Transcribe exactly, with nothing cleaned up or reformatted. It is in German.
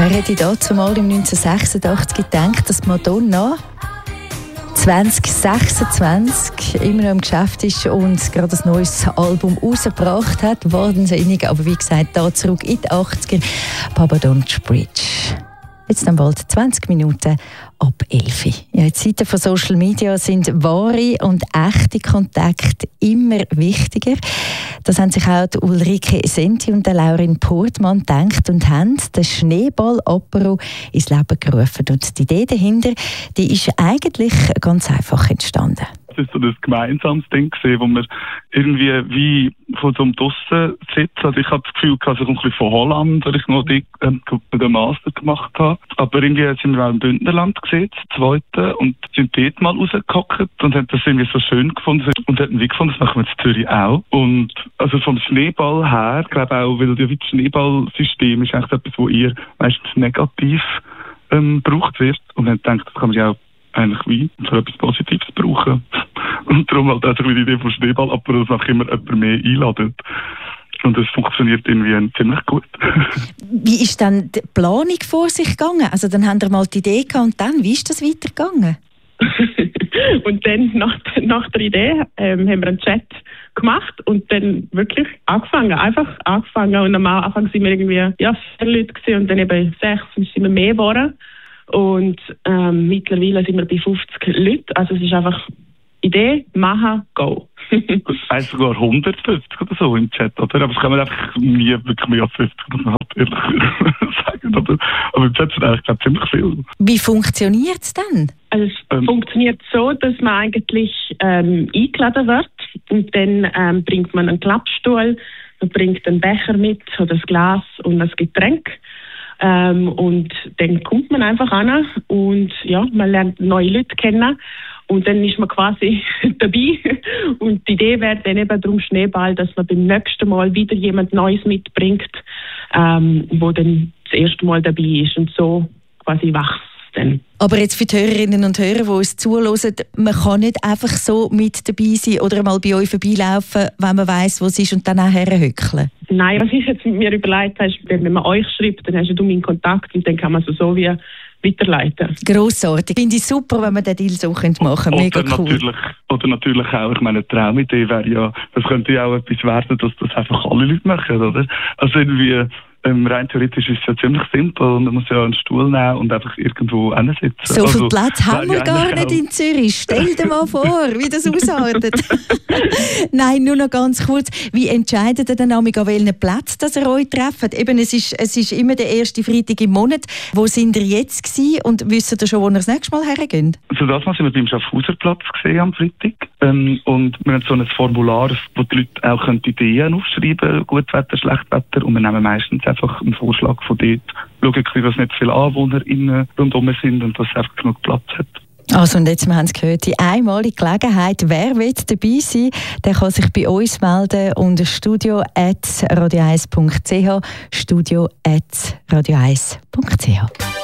Wer hätte dazu mal im neunzehnhundertsechsundachtzig gedacht, dass Madonna zwanzig sechsundzwanzig immer noch im Geschäft ist und gerade ein neues Album rausgebracht hat. Wahnsinnig, aber wie gesagt, da zurück in die achtziger. Papa Don't Bridge. Jetzt dann bald zwanzig Minuten ab elf. Ja, in Zeiten von Social Media sind wahre und echte Kontakte immer wichtiger. Das haben sich auch die Ulrike Senti und der Laurin Portmann gedacht und haben den Schneeball-Apero ins Leben gerufen. Und die Idee dahinter, die ist eigentlich ganz einfach entstanden. Es war so ein gemeinsames Ding, wo man irgendwie wie von so einem Dossen sitzt. Also ich habe das Gefühl, ich komme ein bisschen von Holland, weil ich noch die, ähm, den Master gemacht habe. Aber irgendwie sind wir auch im Bündnerland gesehen, das zweite, und sind dort mal rausgehockt und haben das irgendwie so schön gefunden. Und hätten wie gefunden, das machen wir in Zürich auch. Und also vom Schneeball her, glaube auch, weil das Schneeballsystem ist eigentlich etwas, wo eher meistens negativ ähm, gebraucht wird. Und dann denkt, das kann man ja auch eigentlich wie für etwas Positives brauchen. Und darum halt auch die Idee vom Schneeball, aber dass auch immer jemand mehr einladet. Und das funktioniert irgendwie ziemlich gut. Wie ist dann die Planung vor sich gegangen? Also dann haben wir mal die Idee gehabt und dann, wie ist das weitergegangen? Und dann, nach, nach der Idee, ähm, haben wir einen Chat gemacht und dann wirklich angefangen, einfach angefangen. Und am Anfang sind wir irgendwie, ja, vier Leute gewesen und dann eben sechs, und sind wir mehr geworden. Und ähm, mittlerweile sind wir bei fünfzig Leuten. Also es ist einfach Idee, machen, go. Das heißt sogar hundertfünfzig oder so im Chat, oder? Aber es kann man einfach nie wirklich mehr als fünfzig, muss man halt ehrlich sagen. Oder? Aber im Chat sind eigentlich glaub, ziemlich viel. Wie funktioniert es denn? Also es ähm. funktioniert so, dass man eigentlich ähm, eingeladen wird und dann ähm, bringt man einen Klappstuhl, man bringt einen Becher mit oder ein Glas und ein Getränk. Ähm, und dann kommt man einfach an und ja, man lernt neue Leute kennen und dann ist man quasi dabei. Und die Idee wäre dann eben darum Schneeball, dass man beim nächsten Mal wieder jemand Neues mitbringt, ähm, wo dann das erste Mal dabei ist und so quasi wächst es dann. Aber jetzt für die Hörerinnen und Hörer, die uns zuhören, man kann nicht einfach so mit dabei sein oder mal bei euch vorbeilaufen, wenn man weiss, wo es ist und dann nachher hückeln. Nein, was ich jetzt mit mir überlegt habe, ist, wenn man euch schreibt, dann hast du meinen Kontakt und dann kann man so, so wie weiterleiten. Grossartig. Finde ich super, wenn wir den Deal so machen können. Mega oder cool. Natürlich, oder natürlich auch, ich meine, eine Traumidee wäre ja, das könnte ja auch etwas werden, dass das einfach alle Leute machen, oder? Also irgendwie, ähm, rein theoretisch ist es ja ziemlich simpel. Man muss ja einen Stuhl nehmen und einfach irgendwo hinsitzen. So also, viel Platz haben wir gar nicht in Zürich. Stell dir mal vor, wie das ausartet. Nein, nur noch ganz kurz. Wie entscheidet ihr denn an welchen Platz, dass ihr euch trefft? Eben, es ist, es ist immer der erste Freitag im Monat. Wo sind ihr jetzt gewesen und wisst ihr schon, wo ihr das nächste Mal hergeht? Also das Mal sind wir beim Schaffhauserplatz gesehen am Freitag. Ähm, und wir haben so ein Formular, wo die Leute auch Ideen aufschreiben können, Gutwetter, Schlechtwetter. Und wir nehmen meistens einfach einen Vorschlag von dort. Schauen, dass nicht viele AnwohnerInnen rundherum sind und dass es einfach genug Platz hat. Also und jetzt, wir haben es gehört, die einmalige Gelegenheit, wer will dabei sein, der kann sich bei uns melden unter studio at radio eis punkt c h studio at radio eis punkt c h.